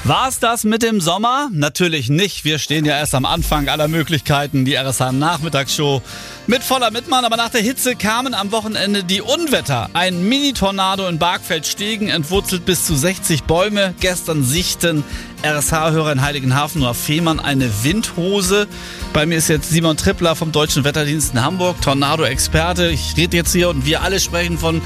War's das mit dem Sommer? Natürlich nicht. Wir stehen ja erst am Anfang aller Möglichkeiten. Die RSH-Nachmittagsshow mit voller Mitmann. Aber nach der Hitze kamen am Wochenende die Unwetter. Ein Mini-Tornado in Bargfeld-Stegen entwurzelt bis zu 60 Bäume. Gestern sichten RSH-Hörer in Heiligenhafen Noah Fehmarn eine Windhose. Bei mir ist jetzt Simon Trippler vom Deutschen Wetterdienst in Hamburg, Tornado-Experte. Ich rede jetzt hier und wir alle sprechen von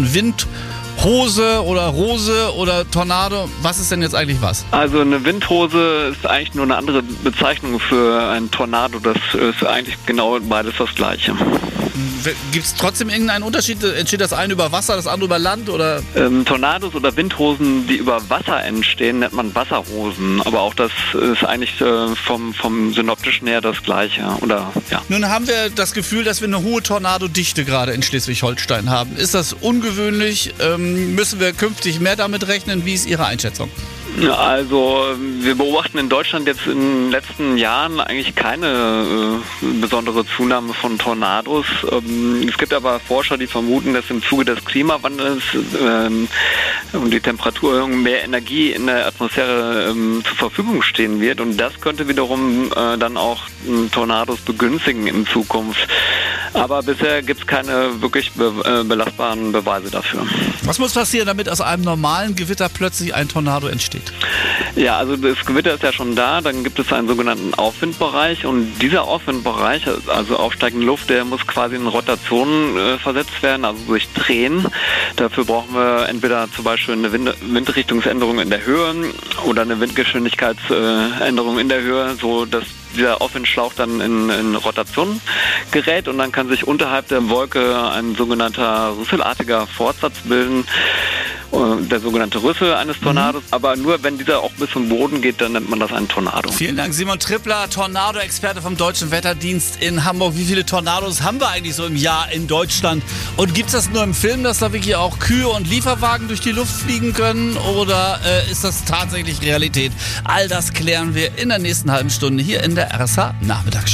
Windhose oder Rose oder Tornado. Was ist denn jetzt eigentlich was? Also eine Windhose ist eigentlich nur eine andere Bezeichnung für ein Tornado. Das ist eigentlich genau beides das Gleiche. Gibt es trotzdem irgendeinen Unterschied? Entsteht das eine über Wasser, das andere über Land? Oder? Tornados oder Windhosen, die über Wasser entstehen, nennt man Wasserhosen. Aber auch das ist eigentlich vom Synoptischen her das Gleiche. Oder, ja. Nun haben wir das Gefühl, dass wir eine hohe Tornadodichte gerade in Schleswig-Holstein haben. Ist das ungewöhnlich? Müssen wir künftig mehr damit rechnen? Wie ist Ihre Einschätzung? Also wir beobachten in Deutschland jetzt in den letzten Jahren eigentlich keine besondere Zunahme von Tornados. Es gibt aber Forscher, die vermuten, dass im Zuge des Klimawandels und die Temperaturerhöhung mehr Energie in der Atmosphäre zur Verfügung stehen wird. Und das könnte wiederum dann auch Tornados begünstigen in Zukunft. Aber bisher gibt es keine wirklich belastbaren Beweise dafür. Was muss passieren, damit aus einem normalen Gewitter plötzlich ein Tornado entsteht? Ja, also das Gewitter ist ja schon da, dann gibt es einen sogenannten Aufwindbereich und dieser Aufwindbereich, also aufsteigende Luft, der muss quasi in Rotation versetzt werden, also durch Drehen. Dafür brauchen wir entweder zum Beispiel eine Windrichtungsänderung in der Höhe oder eine Windgeschwindigkeitsänderung in der Höhe, so dass dieser Aufwindschlauch dann in Rotation gerät und dann kann sich unterhalb der Wolke ein sogenannter rüsselartiger Fortsatz bilden, der sogenannte Rüssel eines Tornados. Aber nur wenn dieser auch bis zum Boden geht, dann nennt man das einen Tornado. Vielen Dank, Simon Trippler, Tornado-Experte vom Deutschen Wetterdienst in Hamburg. Wie viele Tornados haben wir eigentlich so im Jahr in Deutschland? Und gibt es das nur im Film, dass da wirklich auch Kühe und Lieferwagen durch die Luft fliegen können? Oder ist das tatsächlich Realität? All das klären wir in der nächsten halben Stunde hier in der RSH Nachmittagsshow.